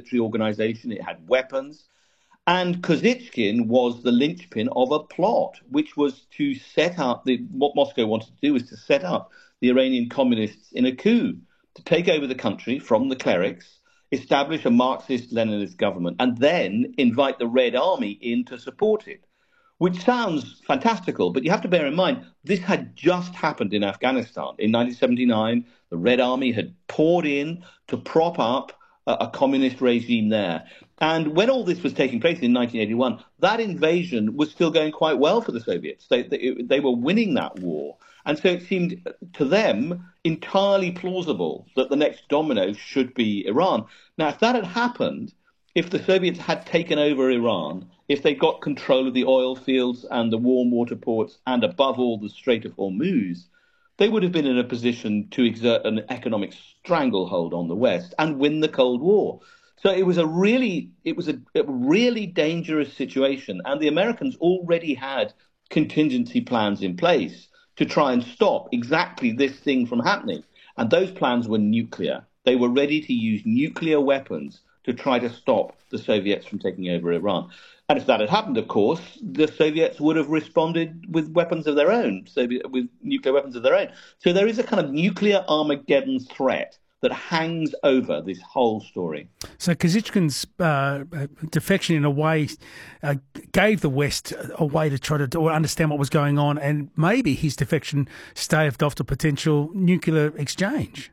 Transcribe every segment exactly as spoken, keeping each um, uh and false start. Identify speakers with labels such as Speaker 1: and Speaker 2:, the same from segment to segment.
Speaker 1: military organization. It had weapons. And Kozychkin was the linchpin of a plot, which was to set up the, what Moscow wanted to do was to set up the Iranian communists in a coup, to take over the country from the clerics, establish a Marxist-Leninist government, and then invite the Red Army in to support it, which sounds fantastical, but you have to bear in mind, this had just happened in Afghanistan. In nineteen seventy-nine, the Red Army had poured in to prop up a, a communist regime there. And when all this was taking place in nineteen eighty-one, that invasion was still going quite well for the Soviets. They, they, they were winning that war. And so it seemed to them entirely plausible that the next domino should be Iran. Now, if that had happened, if the Soviets had taken over Iran, if they got control of the oil fields and the warm water ports, and above all, the Strait of Hormuz, they would have been in a position to exert an economic stranglehold on the West and win the Cold War. So it was a really, it was a, a really dangerous situation. And the Americans already had contingency plans in place to try and stop exactly this thing from happening. And those plans were nuclear. They were ready to use nuclear weapons to try to stop the Soviets from taking over Iran. And if that had happened, of course, the Soviets would have responded with weapons of their own, Soviet, with nuclear weapons of their own. So there is a kind of nuclear Armageddon threat that hangs over this whole story.
Speaker 2: So Kozychkin's uh, defection, in a way, uh, gave the West a way to try to do, understand what was going on, and maybe his defection staved off the potential nuclear exchange.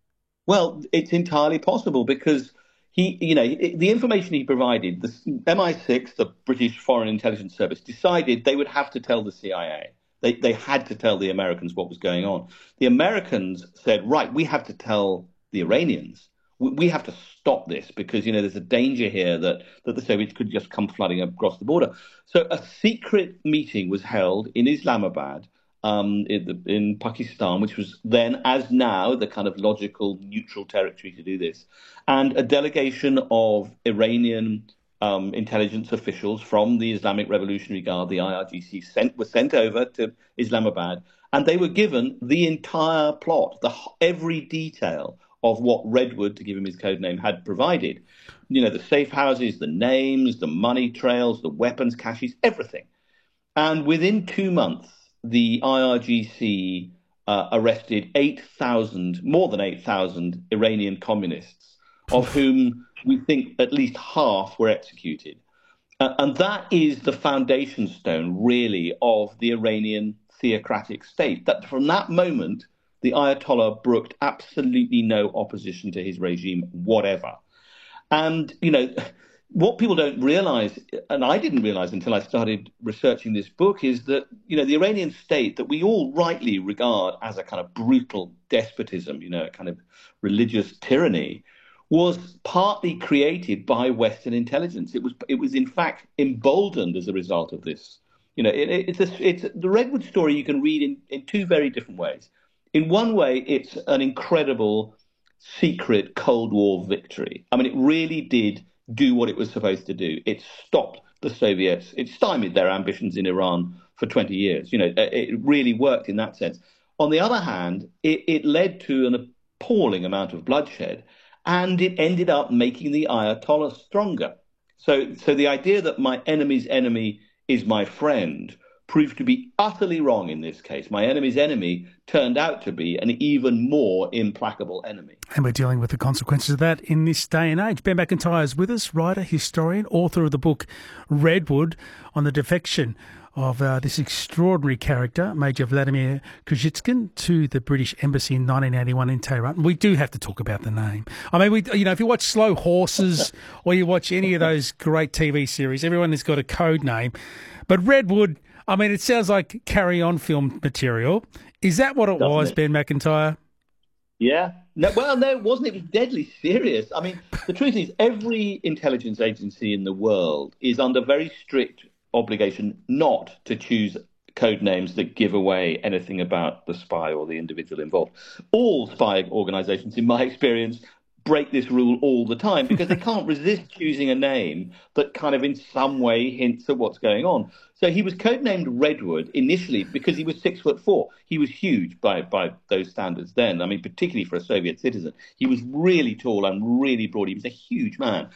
Speaker 1: Well, it's entirely possible because he, you know, the information he provided, the M I six, the British Foreign Intelligence Service, decided they would have to tell the C I A. They, they had to tell the Americans what was going on. The Americans said, right, we have to tell the Iranians. We, we have to stop this because, you know, there's a danger here that, that the Soviets could just come flooding across the border. So a secret meeting was held in Islamabad, um, in, the, in Pakistan, which was then, as now, the kind of logical neutral territory to do this. And a delegation of Iranian um, intelligence officials from the Islamic Revolutionary Guard, the I R G C, sent, were sent over to Islamabad, and they were given the entire plot, the every detail of what Redwood, to give him his code name, had provided. You know, the safe houses, the names, the money trails, the weapons caches, everything. And within two months, the I R G C uh, arrested eight thousand, more than eight thousand Iranian communists, of whom we think at least half were executed. Uh, and that is the foundation stone, really, of the Iranian theocratic state. That from that moment, the Ayatollah brooked absolutely no opposition to his regime, whatever. And, you know, what people don't realize, and I didn't realize until I started researching this book, is that, you know, the Iranian state that we all rightly regard as a kind of brutal despotism, you know, a kind of religious tyranny, was partly created by Western intelligence. It was, it was in fact emboldened as a result of this. You know, it, it's, a, it's the Redwood story you can read in, in two very different ways. In one way, it's an incredible secret Cold War victory. I mean, it really did do what it was supposed to do. It stopped the Soviets. It stymied their ambitions in Iran for twenty years. You know, it really worked in that sense. On the other hand, it, it led to an appalling amount of bloodshed, and it ended up making the Ayatollah stronger. So, so the idea that my enemy's enemy is my friend proved to be utterly wrong in this case. My enemy's enemy turned out to be an even more implacable enemy.
Speaker 2: And we're dealing with the consequences of that in this day and age. Ben McIntyre is with us, writer, historian, author of the book Redwood, on the defection of uh, this extraordinary character, Major Vladimir Kozychkin, to the British Embassy in nineteen eighty-one in Tehran. We do have to talk about the name. I mean, we, you know, if you watch Slow Horses or you watch any of those great T V series, everyone has got a code name. But Redwood, I mean, it sounds like carry-on film material. Is that what it
Speaker 1: Doesn't
Speaker 2: was,
Speaker 1: it?
Speaker 2: Ben McIntyre?
Speaker 1: Yeah. No, well, no, it wasn't. It was deadly serious. I mean, the truth is, every intelligence agency in the world is under very strict obligation not to choose code names that give away anything about the spy or the individual involved. All spy organizations, in my experience, break this rule all the time because they can't resist choosing a name that kind of in some way hints at what's going on. So he was codenamed Redwood initially because he was six foot four. He was huge by, by those standards then. I mean, particularly for a Soviet citizen. He was really tall and really broad. He was a huge man.